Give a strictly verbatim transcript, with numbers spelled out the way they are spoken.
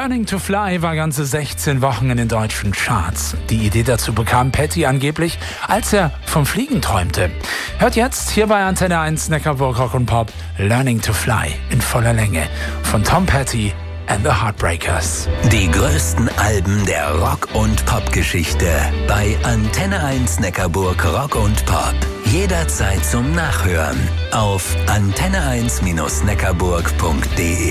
Learning to Fly war ganze sechzehn Wochen in den deutschen Charts. Die Idee dazu bekam Petty angeblich, als er vom Fliegen träumte. Hört jetzt hier bei Antenne eins Neckarburg Rock und Pop Learning to Fly in voller Länge von Tom Petty and the Heartbreakers. Die größten Alben der Rock- und Pop-Geschichte bei Antenne eins Neckarburg Rock und Pop. Jederzeit zum Nachhören auf antenne eins Bindestrich neckarburg punkt de.